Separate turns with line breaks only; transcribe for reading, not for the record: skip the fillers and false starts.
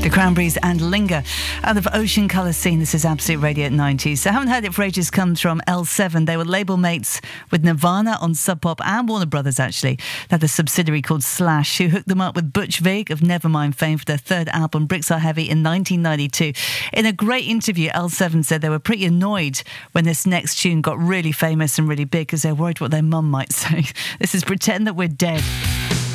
The Cranberries and Linger out of Ocean Colour Scene. This is Absolute Radio at 90s. So I haven't heard it for ages. Comes from L7. They were label mates with Nirvana on Sub Pop and Warner Brothers, actually. They had a subsidiary called Slash, who hooked them up with Butch Vig of Nevermind fame for their third album, Bricks Are Heavy, in 1992. In a great interview, L7 said they were pretty annoyed when this next tune got really famous and really big because they're worried what their mum might say. This is Pretend That We're Dead.